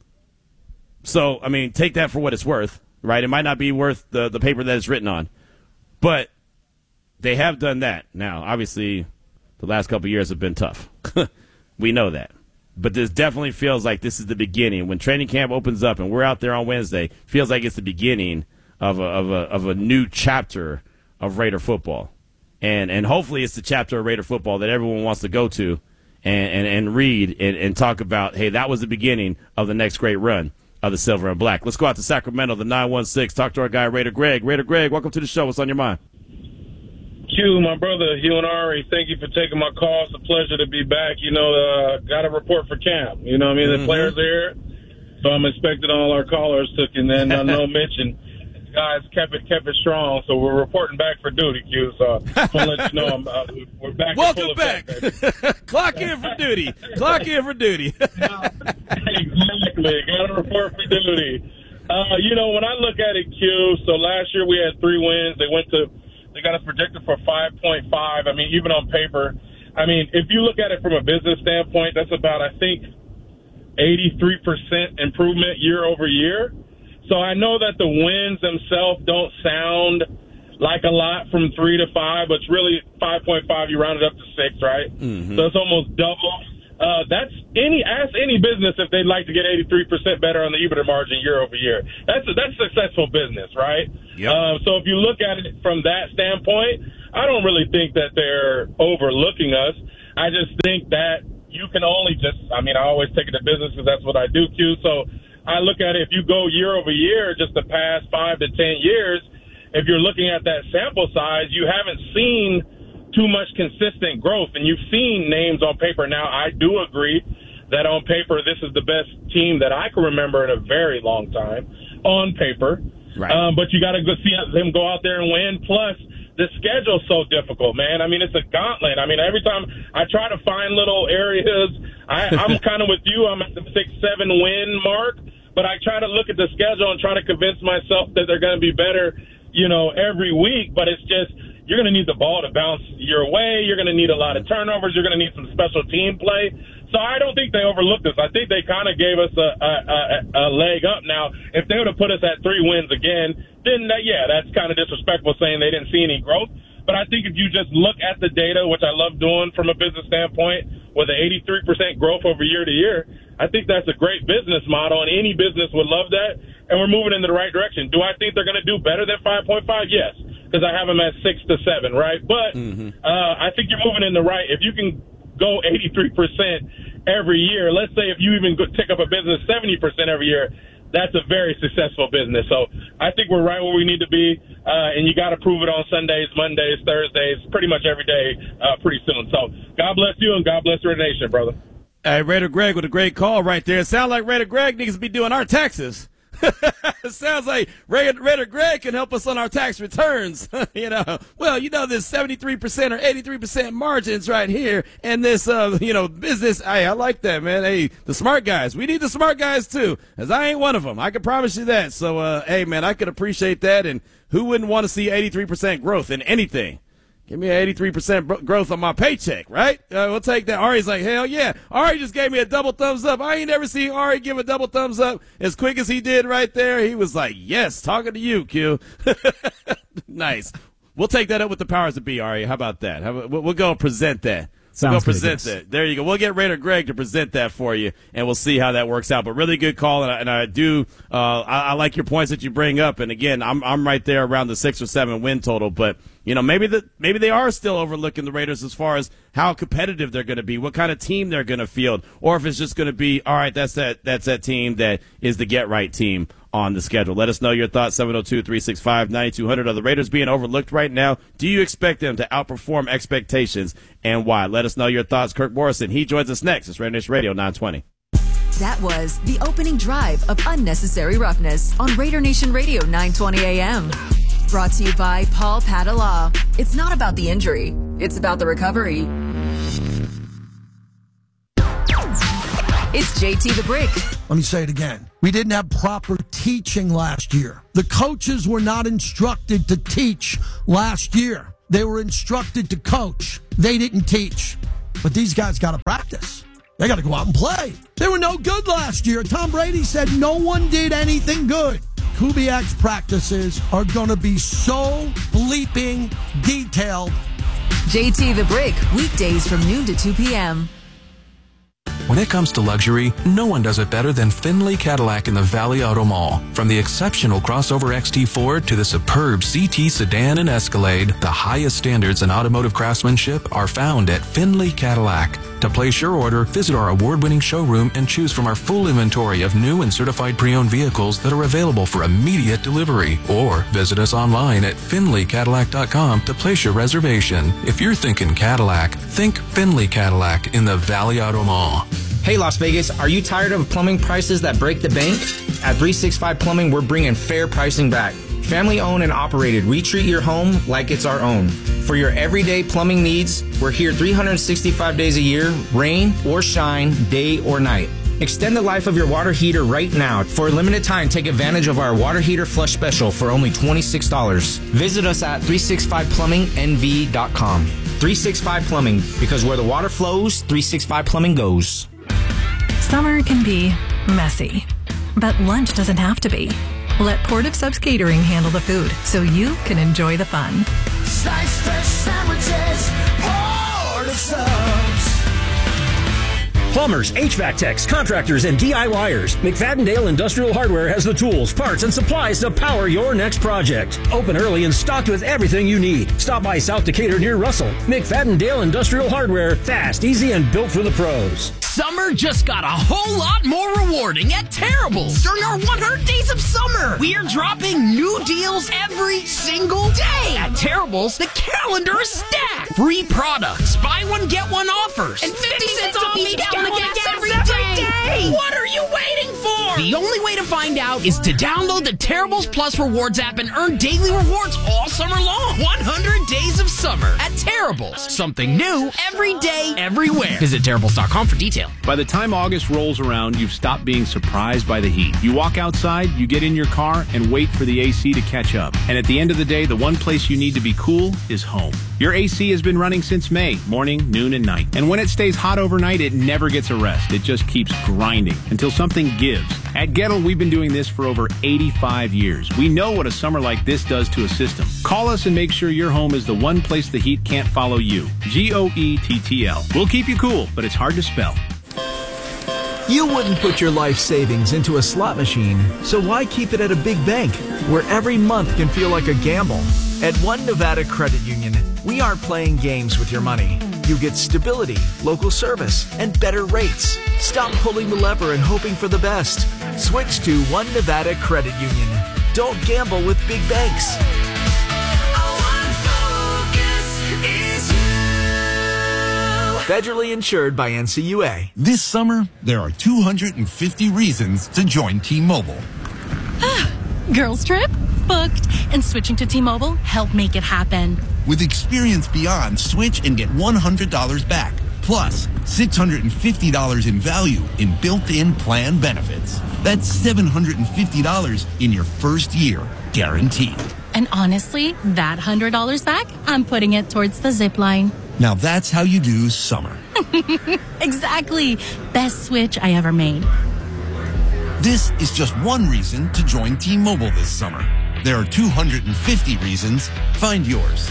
So, I mean, take that for what it's worth, right? It might not be worth the, the paper that it's written on, but they have done that. Now, obviously, the last couple of years have been tough. We know that. But this definitely feels like this is the beginning. When training camp opens up and we're out there on Wednesday, feels like it's the beginning of a, of a, of a new chapter of Raider football. And and hopefully it's the chapter of Raider football that everyone wants to go to and, and, and read and, and talk about, hey, that was the beginning of the next great run of the Silver and Black. Let's go out to Sacramento, the nine one six. Talk to our guy, Raider Greg. Raider Greg, welcome to the show. What's on your mind? Q, my brother, Hugh and Ari, thank you for taking my call. It's a pleasure to be back. You know, uh, got a report for camp. You know what I mean? Mm-hmm. The players are here, so I'm expecting all our callers took, and then I know Mitch and guys kept it kept it strong, so we're reporting back for duty, Q. So I want to let you know I'm, uh, we're back. Welcome back. Clock in for duty. Clock in for duty. Exactly. Got to report for duty. Uh, you know, when I look at it, Q, so last year we had three wins. They went to, they got us projected for five point five. I mean, even on paper. I mean, if you look at it from a business standpoint, that's about, I think, eighty-three percent improvement year over year. So I know that the wins themselves don't sound like a lot from three to five, but it's really five point five. You round it up to six, right? Mm-hmm. So it's almost double. Uh, that's any ask any business if they'd like to get eighty-three percent better on the EBITDA margin year over year. That's a, that's successful business, right? Yep. Uh, so if you look at it from that standpoint, I don't really think that they're overlooking us. I just think that you can only just. I mean, I always take it to business because that's what I do, Q. So I look at it, if you go year over year, just the past five to ten years, if you're looking at that sample size, you haven't seen too much consistent growth. And you've seen names on paper. Now, I do agree that on paper, this is the best team that I can remember in a very long time on paper. Right. Um, but you got to go see them go out there and win. Plus, the schedule's so difficult, man. I mean, it's a gauntlet. I mean, every time I try to find little areas, I, I'm kind of with you. I'm at the six, seven win mark. But I try to look at the schedule and try to convince myself that they're going to be better, you know, every week. But it's just, you're going to need the ball to bounce your way. You're going to need a lot of turnovers. You're going to need some special team play. So I don't think they overlooked us. I think they kind of gave us a, a, a, a leg up. Now, if they would have put us at three wins again, then, that, yeah, that's kind of disrespectful saying they didn't see any growth. But I think if you just look at the data, which I love doing from a business standpoint, with an eighty-three percent growth over year to year, I think that's a great business model, and any business would love that, and we're moving in the right direction. Do I think they're going to do better than five point five? Yes, because I have them at six to seven, right? But mm-hmm. uh, I think you're moving in the right. If you can go eighty-three percent every year, let's say if you even go take up a business seventy percent every year, that's a very successful business. So I think we're right where we need to be, uh, and you got to prove it on Sundays, Mondays, Thursdays, pretty much every day uh, pretty soon. So God bless you, and God bless Raider Nation, brother. Hey, Raider Greg with a great call right there. It sounds like Raider Greg needs to be doing our taxes. It sounds like Raider, Raider Greg can help us on our tax returns. You know, well, you know, this seventy-three percent or eighty-three percent margins right here, and this, uh, you know, business. Hey, I like that, man. Hey, the smart guys. We need the smart guys too, as I ain't one of them. I can promise you that. So, uh, hey, man, I could appreciate that. And who wouldn't want to see eighty-three percent growth in anything? Give me an eighty-three percent growth on my paycheck, right? Uh, we'll take that. Ari's like, hell yeah. Ari just gave me a double thumbs up. I ain't never seen Ari give a double thumbs up as quick as he did right there. He was like, yes, talking to you, Q. Nice. We'll take that up with the powers that be, Ari. How about that? How about, we'll go present that. We'll go present that. There you go. We'll get Raider Greg to present that for you, and we'll see how that works out. But really good call, and I, and I do uh, I, I like your points that you bring up. And again, I'm I'm right there around the six or seven win total. But you know, maybe the maybe they are still overlooking the Raiders as far as how competitive they're going to be, what kind of team they're going to field, or if it's just going to be all right. That's that that's that team that is the get right team on the schedule. Let us know your thoughts. seven oh two, three six five, nine two hundred. Are the Raiders being overlooked right now? Do you expect them to outperform expectations, and why? Let us know your thoughts. Kirk Morrison, he joins us next. It's Raider Nation Radio nine twenty. That was the opening drive of Unnecessary Roughness on Raider Nation Radio nine twenty A M. Brought to you by Paul Padala. It's not about the injury, it's about the recovery. It's J T the Brick. Let me say it again. We didn't have proper teaching last year. The coaches were not instructed to teach last year. They were instructed to coach. They didn't teach. But these guys got to practice. They got to go out and play. They were no good last year. Tom Brady said no one did anything good. Kubiak's practices are going to be so bleeping detailed. J T the Brick, weekdays from noon to two p.m. When it comes to luxury, no one does it better than Findlay Cadillac in the Valley Auto Mall. From the exceptional crossover X T Ford to the superb C T sedan and Escalade, the highest standards in automotive craftsmanship are found at Findlay Cadillac. To place your order, visit our award-winning showroom and choose from our full inventory of new and certified pre-owned vehicles that are available for immediate delivery. Or visit us online at Findlay Cadillac dot com to place your reservation. If you're thinking Cadillac, think Findlay Cadillac in the Valley Auto Mall. Hey Las Vegas, are you tired of plumbing prices that break the bank? At three sixty-five Plumbing, we're bringing fair pricing back. Family owned and operated, we treat your home like it's our own. For your everyday plumbing needs, we're here three hundred sixty-five days a year, rain or shine, day or night. Extend the life of your water heater right now. For a limited time, take advantage of our water heater flush special for only twenty-six dollars. Visit us at three sixty-five plumbing N V dot com. three sixty-five Plumbing, because where the water flows, three sixty-five Plumbing goes. Summer can be messy, but lunch doesn't have to be. Let Port of Subs Catering handle the food so you can enjoy the fun. Slice fresh sandwiches, Port of Subs. Plumbers, H V A C techs, contractors, and DIYers. McFadden-Dale Industrial Hardware has the tools, parts, and supplies to power your next project. Open early and stocked with everything you need. Stop by South Decatur near Russell. McFadden-Dale Industrial Hardware. Fast, easy, and built for the pros. Summer just got a whole lot more rewarding at Terrible's. During our one hundred days of summer, we are dropping new deals every single day. At Terrible's, the calendar is stacked. Free products, buy one, get one offers, and fifty cents off each gallon of gas every day. What are you waiting for? The only way to find out is to download the Terribles Plus Rewards app and earn daily rewards all summer long. one hundred days of summer at Terribles. Something new every day, everywhere. Visit Terribles dot com for detail. By the time August rolls around, you've stopped being surprised by the heat. You walk outside, you get in your car, and wait for the A C to catch up. And at the end of the day, the one place you need to be cool is home. Your A C has been running since May, morning, noon, and night. And when it stays hot overnight, it never gets a rest. It just keeps grinding until something gives. At Gettle, we've been doing this for over eighty-five years. We know what a summer like this does to a system. Call us and make sure your home is the one place the heat can't follow you. G O E T T L. We'll keep you cool, but it's hard to spell. You wouldn't put your life savings into a slot machine, so why keep it at a big bank where every month can feel like a gamble? At One Nevada Credit Union, we aren't playing games with your money. You get stability, local service, and better rates. Stop pulling the lever and hoping for the best. Switch to One Nevada Credit Union. Don't gamble with big banks. Federally insured by N C U A. This summer, there are two hundred fifty reasons to join T-Mobile. Girls trip? Booked. And switching to T-Mobile helped make it happen. With Experience Beyond, switch and get one hundred dollars back. Plus, six hundred fifty dollars in value in built-in plan benefits. That's seven hundred fifty dollars in your first year, guaranteed. And honestly, that one hundred dollars back, I'm putting it towards the zip line. Now that's how you do summer. Exactly. Best switch I ever made. This is just one reason to join T-Mobile this summer. There are two hundred fifty reasons. Find yours.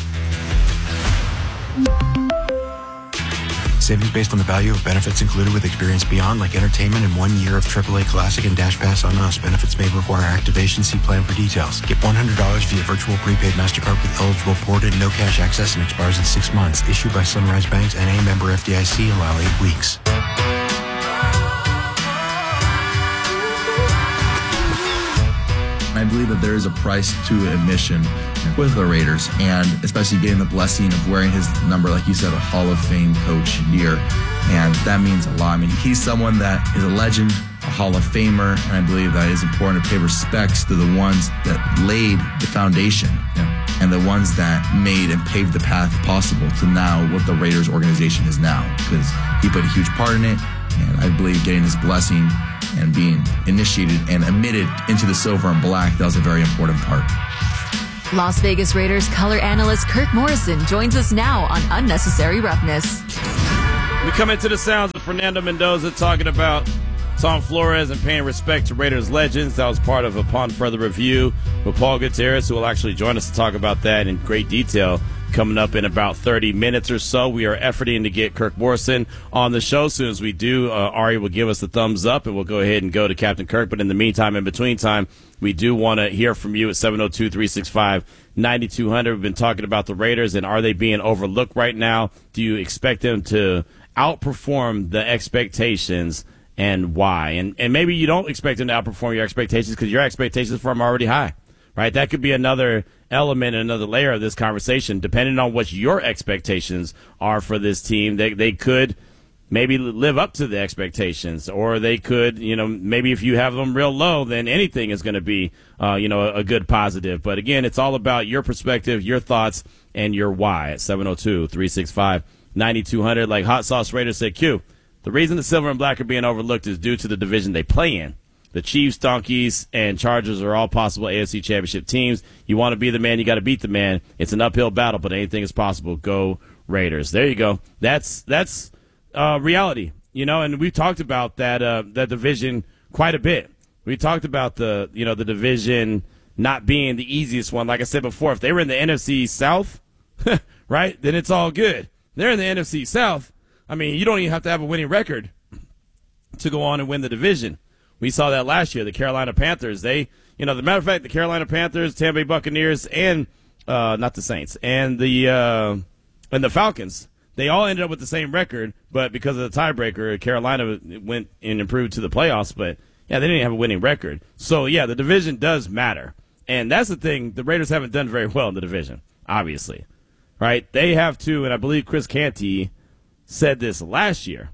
Savings based on the value of benefits included with Experience Beyond, like entertainment and one year of triple A Classic and Dash Pass on us. Benefits may require activation. See plan for details. Get one hundred dollars via virtual prepaid MasterCard with eligible ported, no cash access, and expires in six months. Issued by Sunrise Banks and a member F D I C. Allow eight weeks. I believe that there is a price to admission with the Raiders, and especially getting the blessing of wearing his number, like you said, a Hall of Fame coach year. And that means a lot. I mean, he's someone that is a legend, a Hall of Famer, and I believe that it's important to pay respects to the ones that laid the foundation yeah. and the ones that made and paved the path possible to now what the Raiders organization is now, because he put a huge part in it, and I believe getting his blessing and being initiated and admitted into the silver and black, that was a very important part. Las Vegas Raiders color analyst Kirk Morrison joins us now on Unnecessary Roughness. We come into the sounds of Fernando Mendoza talking about Tom Flores and paying respect to Raiders legends. That was part of Upon Further Review with Paul Gutierrez, who will actually join us to talk about that in great detail coming up in about thirty minutes or so. We are efforting to get Kirk Morrison on the show. As soon as we do, uh, Ari will give us the thumbs up, and we'll go ahead and go to Captain Kirk. But in the meantime, in between time, we do want to hear from you at seven oh two, three six five, nine two hundred. We've been talking about the Raiders, and are they being overlooked right now? Do you expect them to outperform the expectations, and why? And and maybe you don't expect them to outperform your expectations because your expectations for them are already high, right? That could be another element, another layer of this conversation. Depending on what your expectations are for this team, they they could maybe live up to the expectations, or they could, you know, maybe if you have them real low, then anything is going to be, uh, you know, a, a good positive. But again, it's all about your perspective, your thoughts, and your why at seven oh two, three six five, nine two hundred. Like Hot Sauce Raider said, Q, the reason the Silver and Black are being overlooked is due to the division they play in. The Chiefs, Donkeys, and Chargers are all possible A F C Championship teams. You want to be the man, you got to beat the man. It's an uphill battle, but anything is possible. Go Raiders. There you go. That's that's uh, reality, you know. And we talked about that uh, that division quite a bit. We talked about the you know the division not being the easiest one. Like I said before, if they were in the N F C South, right, then it's all good. They're in the N F C South. I mean, you don't even have to have a winning record to go on and win the division. We saw that last year. The Carolina Panthers, they, you know, the matter of fact, the Carolina Panthers, Tampa Bay Buccaneers, and uh, not the Saints, and the uh, and the Falcons, they all ended up with the same record, but because of the tiebreaker, Carolina went and improved to the playoffs. But yeah, they didn't have a winning record. So yeah, the division does matter, and that's the thing. The Raiders haven't done very well in the division, obviously, right? They have to, and I believe Chris Canty said this last year,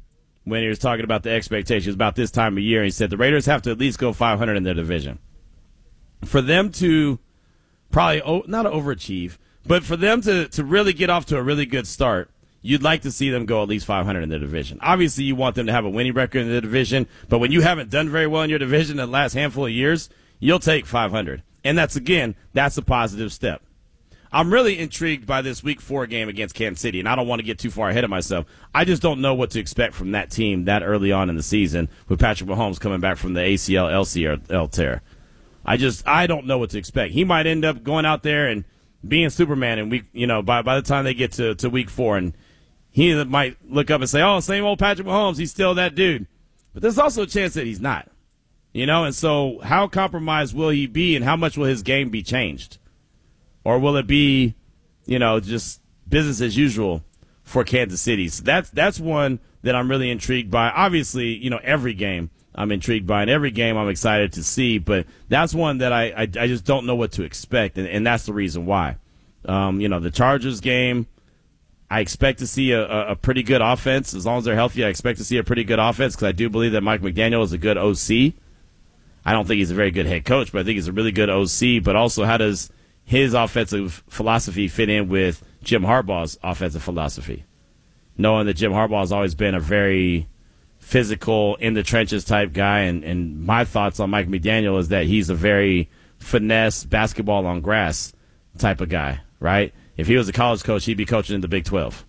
when he was talking about the expectations about this time of year. He said the Raiders have to at least go five hundred in their division. For them to probably o- not overachieve, but for them to, to really get off to a really good start, you'd like to see them go at least five hundred in their division. Obviously, you want them to have a winning record in the division, but when you haven't done very well in your division in the last handful of years, you'll take five hundred. And that's, again, that's a positive step. I'm really intrigued by this week four game against Kansas City, and I don't want to get too far ahead of myself. I just don't know what to expect from that team that early on in the season with Patrick Mahomes coming back from the A C L, L C L tear. I just, I don't know what to expect. He might end up going out there and being Superman, and we, you know, by by the time they get to, to week four, and he might look up and say, "Oh, same old Patrick Mahomes, he's still that dude." But there's also a chance that he's not, you know. And so, how compromised will he be, and how much will his game be changed, or will it be, you know, just business as usual for Kansas City? So that's that's one that I'm really intrigued by. Obviously, you know, every game I'm intrigued by, and every game I'm excited to see. But that's one that I, I, I just don't know what to expect, and, and that's the reason why. Um, you know, the Chargers game, I expect to see a, a, a pretty good offense. As long as they're healthy, I expect to see a pretty good offense because I do believe that Mike McDaniel is a good O C. I don't think he's a very good head coach, but I think he's a really good O C. But also, how does his offensive philosophy fit in with Jim Harbaugh's offensive philosophy? Knowing that Jim Harbaugh has always been a very physical, in-the-trenches type guy, and, and my thoughts on Mike McDaniel is that he's a very finesse, basketball on grass type of guy, right? If he was a college coach, he'd be coaching in the Big twelve.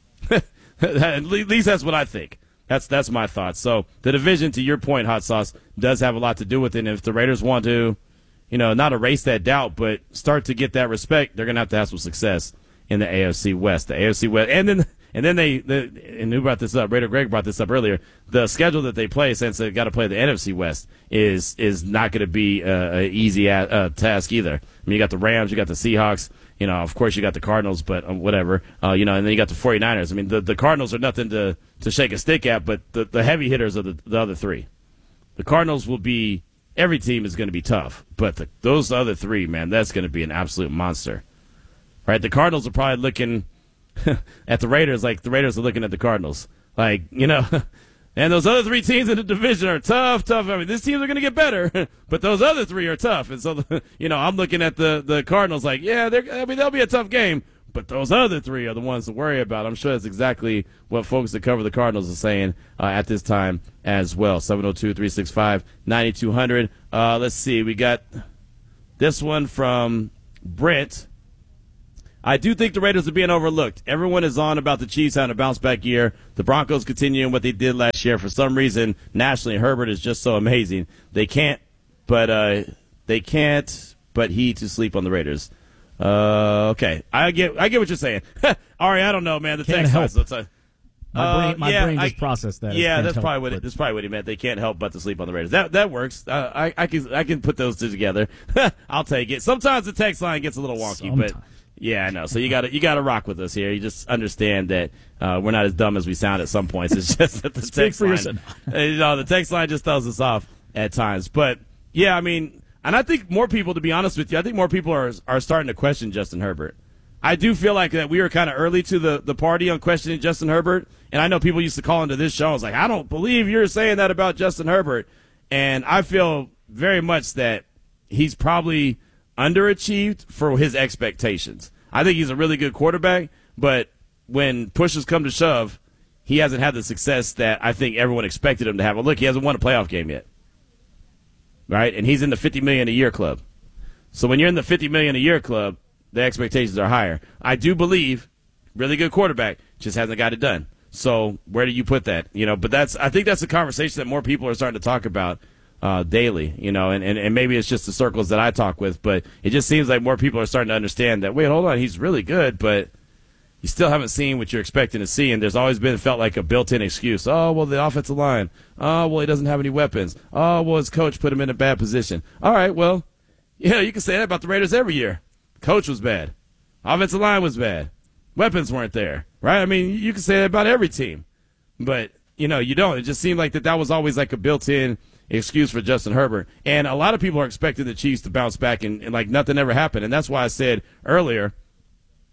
At least that's what I think. That's that's my thoughts. So the division, to your point, Hot Sauce, does have a lot to do with it. And if the Raiders want to, you know, not erase that doubt, but start to get that respect, they're going to have to have some success in the A F C West. The A F C West, and then and then they, the, and who brought this up? Raider Greg brought this up earlier. The schedule that they play, since they've got to play the N F C West, is is not going to be an easy uh, task either. I mean, you got the Rams, you got the Seahawks. You know, of course, you got the Cardinals, but um, whatever. Uh, you know, and then you got the 49ers. I mean, the, the Cardinals are nothing to, to shake a stick at, but the, the heavy hitters are the, the other three. The Cardinals will be – every team is going to be tough, but the, those other three, man, that's going to be an absolute monster. Right? The Cardinals are probably looking at the Raiders like the Raiders are looking at the Cardinals. Like, you know – and those other three teams in the division are tough, tough. I mean, these teams are going to get better, but those other three are tough. And so, the, you know, I'm looking at the, the Cardinals like, yeah, they're, I mean, they'll be a tough game, but those other three are the ones to worry about. I'm sure that's exactly what folks that cover the Cardinals are saying uh, at this time as well. seven oh two, three six five, nine two zero zero. Uh, let's see. We got this one from Brent. I do think the Raiders are being overlooked. Everyone is on about the Chiefs having a bounce-back year. The Broncos continuing what they did last year. For some reason, nationally, Herbert is just so amazing. They can't, but uh, they can't, but he to sleep on the Raiders. Uh, okay, I get, I get what you're saying. Ari, I don't know, man. The can't text lines. Uh, my brain, my yeah, brain just I, processed that. Yeah, that's probably what it, that's probably what he meant. They can't help but to sleep on the Raiders. That that works. Uh, I I can I can put those two together. I'll take it. Sometimes the text line gets a little wonky, Sometimes. but. Yeah, I know. So you got to you got to rock with us here. You just understand that uh, we're not as dumb as we sound at some points. It's just that the text line, you know, the text line just throws us off at times. But yeah, I mean, and I think more people, to be honest with you, I think more people are are starting to question Justin Herbert. I do feel like that we were kind of early to the, the party on questioning Justin Herbert, and I know people used to call into this show. I was like, I don't believe you're saying that about Justin Herbert, and I feel very much that he's probably underachieved for his expectations. I think he's a really good quarterback, but when pushes come to shove, he hasn't had the success that I think everyone expected him to have. Well, look, he hasn't won a playoff game yet, right? And he's in the fifty million dollars a year club. So when you're in the fifty million dollars a year club, the expectations are higher. I do believe really good quarterback, just hasn't got it done. So where do you put that? You know, but that's I think that's a conversation that more people are starting to talk about Uh, daily, you know, and, and, and maybe it's just the circles that I talk with, but it just seems like more people are starting to understand that, wait, hold on, he's really good, but you still haven't seen what you're expecting to see, and there's always been felt like a built-in excuse. Oh, well, the offensive line. Oh, well, he doesn't have any weapons. Oh, well, his coach put him in a bad position. All right, well, yeah, you can say that about the Raiders every year. Coach was bad. Offensive line was bad. Weapons weren't there, right? I mean, you can say that about every team, but, you know, you don't. It just seemed like that that was always like a built-in excuse for Justin Herbert. And a lot of people are expecting the Chiefs to bounce back and, and like nothing ever happened. And that's why I said earlier,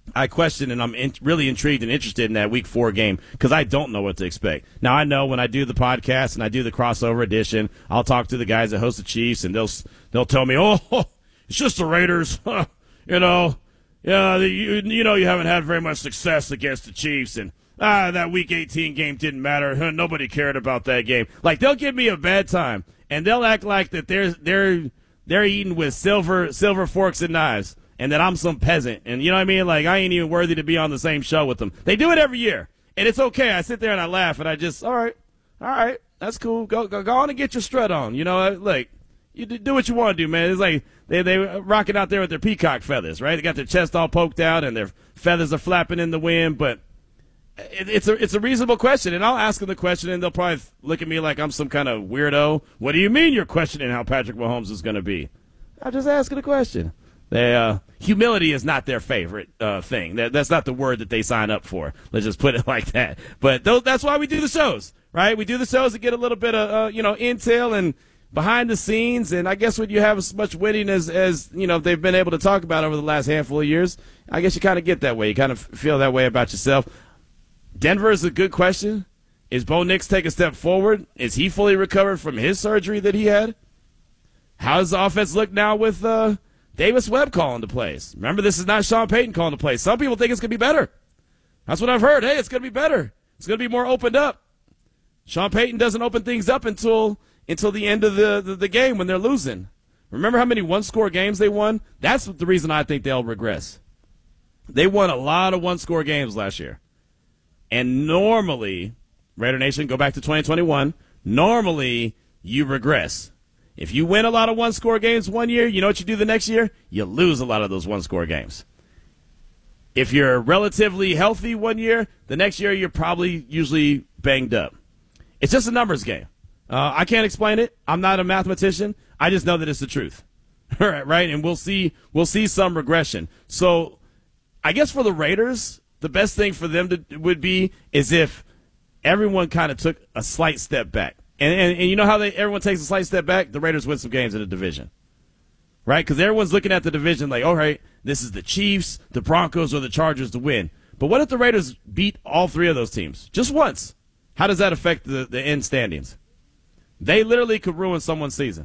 I question, and I'm in, really intrigued and interested in that week four game because I don't know what to expect. Now, I know when I do the podcast and I do the crossover edition, I'll talk to the guys that host the Chiefs, and they'll they'll tell me, oh, it's just the Raiders. you know, yeah, the, you, you know you haven't had very much success against the Chiefs, and ah, that week eighteen game didn't matter. Nobody cared about that game. Like, they'll give me a bad time, and they'll act like that they're they're they're eating with silver silver forks and knives, and that I'm some peasant. And you know what I mean? Like, I ain't even worthy to be on the same show with them. They do it every year, and it's okay. I sit there and I laugh, and I just, all right, all right, that's cool. Go go, go on and get your strut on. You know, like, you do what you want to do, man. It's like they they rocking out there with their peacock feathers, right? They got their chest all poked out, and their feathers are flapping in the wind, but it's a it's a reasonable question, and I'll ask them the question, and they'll probably look at me like I'm some kind of weirdo. What do you mean you're questioning how Patrick Mahomes is going to be? I'm just asking a question. They, uh, humility is not their favorite uh, thing. That, that's not the word that they sign up for. Let's just put it like that. But those, that's why we do the shows, right? We do the shows to get a little bit of uh, you know intel and behind the scenes. And I guess when you have as much winning as as you know they've been able to talk about over the last handful of years, I guess you kind of get that way. You kind of feel that way about yourself. Denver is a good question. Is Bo Nix take a step forward? Is he fully recovered from his surgery that he had? How does the offense look now with uh, Davis Webb calling the plays? Remember, this is not Sean Payton calling the plays. Some people think it's going to be better. That's what I've heard. Hey, it's going to be better. It's going to be more opened up. Sean Payton doesn't open things up until until the end of the, the, the game when they're losing. Remember how many one-score games they won? That's the reason I think they'll regress. They won a lot of one-score games last year. And normally, Raider Nation, go back to twenty twenty-one, normally you regress. If you win a lot of one-score games one year, you know what you do the next year? You lose a lot of those one-score games. If you're relatively healthy one year, the next year you're probably usually banged up. It's just a numbers game. Uh, I can't explain it. I'm not a mathematician. I just know that it's the truth. All right, right? And we'll see, we'll see some regression. So I guess for the Raiders, the best thing for them to would be is if everyone kind of took a slight step back. And, and, and you know how they everyone takes a slight step back? The Raiders win some games in the division. Right? Because everyone's looking at the division like, all right, this is the Chiefs, the Broncos, or the Chargers to win. But what if the Raiders beat all three of those teams just once? How does that affect the, the end standings? They literally could ruin someone's season.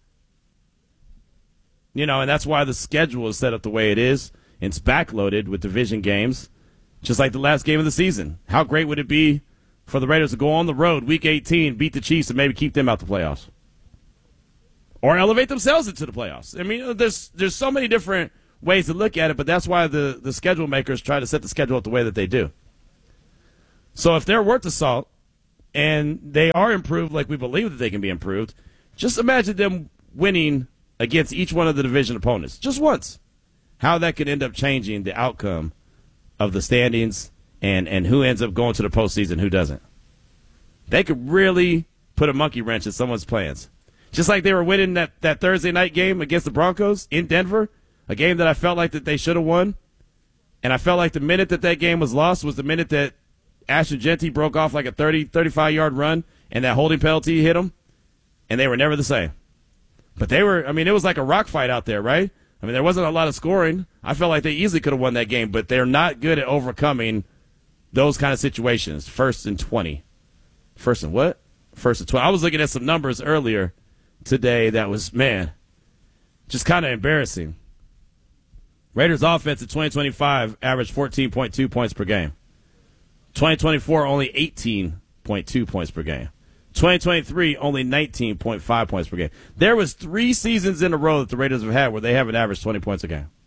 You know, and that's why the schedule is set up the way it is. It's backloaded with division games. Just like the last game of the season. How great would it be for the Raiders to go on the road, week eighteen, beat the Chiefs, and maybe keep them out the playoffs? Or elevate themselves into the playoffs. I mean, there's there's so many different ways to look at it, but that's why the, the schedule makers try to set the schedule up the way that they do. So if they're worth the salt, and they are improved like we believe that they can be improved, just imagine them winning against each one of the division opponents, just once. How that could end up changing the outcome of the standings and, and who ends up going to the postseason, who doesn't. They could really put a monkey wrench in someone's plans. Just like they were winning that, that Thursday night game against the Broncos in Denver, a game that I felt like that they should have won. And I felt like the minute that that game was lost was the minute that Ashton Jeanty broke off like a thirty, thirty-five-yard run and that holding penalty hit them, and they were never the same. But they were, I mean, it was like a rock fight out there, right? I mean, there wasn't a lot of scoring. I felt like they easily could have won that game, but they're not good at overcoming those kind of situations. First and twenty. First and what? First and twenty. I was looking at some numbers earlier today that was, man, just kind of embarrassing. Raiders offense in twenty twenty-five averaged fourteen point two points per game. twenty twenty-four, only eighteen point two points per game. twenty twenty-three, only nineteen point five points per game. There was three seasons in a row that the Raiders have had where they haven't averaged twenty points a game.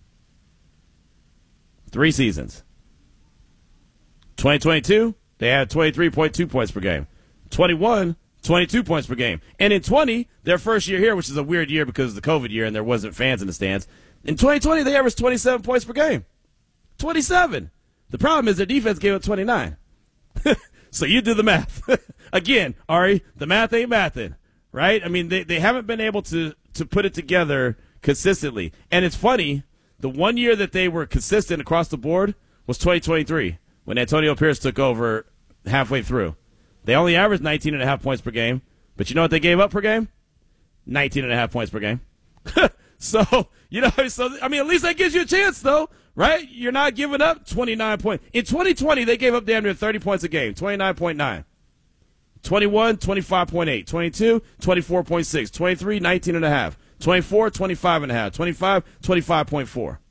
Three seasons. twenty twenty-two, they had twenty-three point two points per game. twenty-one, twenty-two points per game. And in twenty, their first year here, which is a weird year because of the COVID year and there wasn't fans in the stands, in twenty twenty, they averaged twenty-seven points per game. twenty-seven. The problem is their defense gave up twenty-nine. So you do the math. Again, Ari, the math ain't mathing, right? I mean, they, they haven't been able to, to put it together consistently. And it's funny, the one year that they were consistent across the board was twenty twenty-three, when Antonio Pierce took over halfway through. They only averaged nineteen and a half points per game, but you know what they gave up per game? nineteen and a half points per game. So, you know, so I mean, at least that gives you a chance, though, right? You're not giving up twenty-nine points. In twenty twenty, they gave up damn near thirty points a game, twenty-nine point nine. twenty-one, twenty-five point eight. twenty-two, twenty-four point six. twenty-three, nineteen point five. twenty-four, twenty-five point five. twenty-five, twenty-five point four.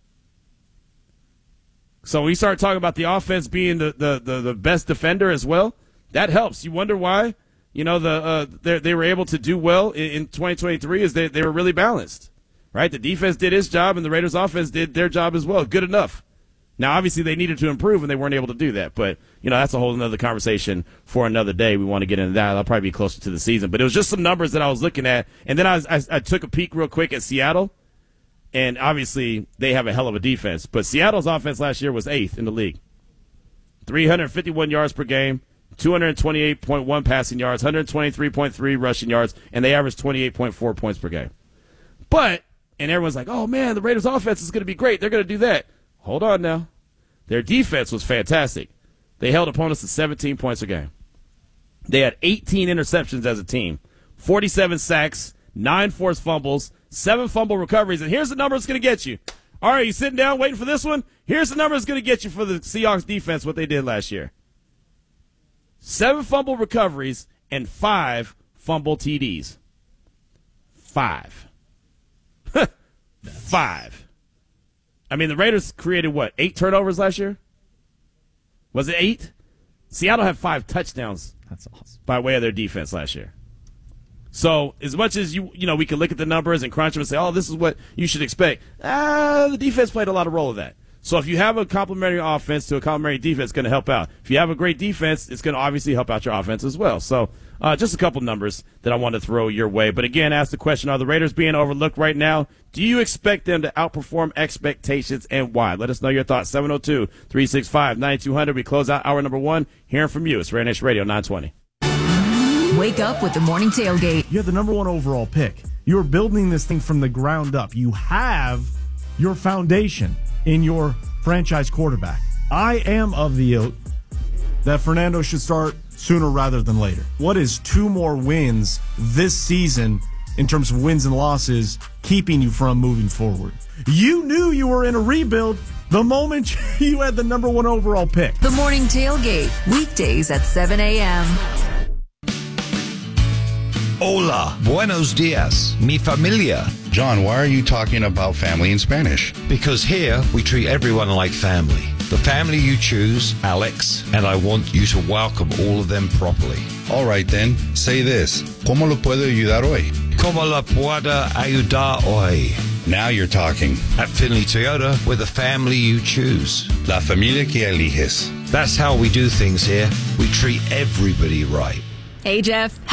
So we start talking about the offense being the, the, the, the best defender as well. That helps. You wonder why, you know, the uh, they they were able to do well in, in twenty twenty-three is they, they were really balanced, right? The defense did its job, and the Raiders' offense did their job as well. Good enough. Now, obviously, they needed to improve, and they weren't able to do that. But, you know, that's a whole other conversation for another day. We want to get into that. That'll probably be closer to the season. But it was just some numbers that I was looking at. And then I, was, I, I took a peek real quick at Seattle. And, obviously, they have a hell of a defense. But Seattle's offense last year was eighth in the league. three hundred fifty-one yards per game, two hundred twenty-eight point one passing yards, one hundred twenty-three point three rushing yards, and they averaged twenty-eight point four points per game. But, and everyone's like, oh, man, the Raiders' offense is going to be great. They're going to do that. Hold on now. Their defense was fantastic. They held opponents to seventeen points a game. They had eighteen interceptions as a team, forty-seven sacks, nine forced fumbles, seven fumble recoveries. And here's the number that's going to get you. All right, you sitting down waiting for this one? Here's the number that's going to get you for the Seahawks defense, what they did last year. Seven fumble recoveries and five fumble T Ds. Five. Five. I mean, the Raiders created, what, eight turnovers last year? Was it eight? Seattle had five touchdowns. That's awesome. By way of their defense last year. So as much as you you know we can look at the numbers and crunch them and say, oh, this is what you should expect, ah, the defense played a lot of role of that. So if you have a complementary offense to a complementary defense, it's going to help out. If you have a great defense, it's going to obviously help out your offense as well. So uh, just a couple numbers that I want to throw your way. But again, ask the question, are the Raiders being overlooked right now? Do you expect them to outperform expectations, and why? Let us know your thoughts. seven oh two, three six five, nine two hundred. We close out hour number one. Hearing from you. It's Raider Nation Radio nine twenty. Wake up with the morning tailgate. You're the number one overall pick. You're building this thing from the ground up. You have your foundation in your franchise quarterback. I am of the ilk that Fernando should start sooner rather than later. What is two more wins this season in terms of wins and losses keeping you from moving forward? You knew you were in a rebuild the moment you had the number one overall pick. The morning tailgate, weekdays at seven a.m. Hola, buenos dias, mi familia. John, why are you talking about family in Spanish? Because here we treat everyone like family. The family you choose, Alex, and I want you to welcome all of them properly. All right then, say this. ¿Cómo lo puedo ayudar hoy? ¿Cómo la puedo ayudar hoy? Now you're talking. At Finley Toyota, we're the family you choose. La familia que eliges. That's how we do things here. We treat everybody right. Hey, Jeff.